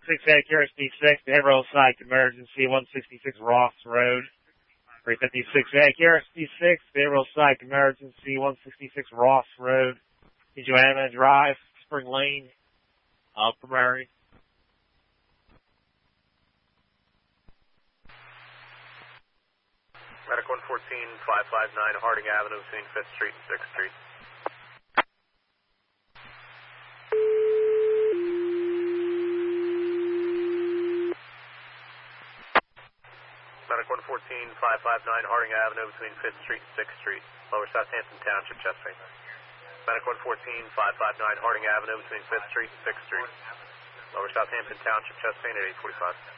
Accuracy 6, behavioral psych emergency, 166 Ross Road. 356 Accuracy 6, behavioral psych emergency, 166 Ross Road. Joanna Drive, Spring Lane, Upper Murray. Medic 114-559 Harding Avenue between 5th Street and 6th Street. Medic 114-559 Harding Avenue between 5th Street and 6th Street, Lower Southampton Township, chest pain. Medic 114-559 Harding Avenue between 5th Street and 6th Street, Lower Southampton Township, chest pain at 845.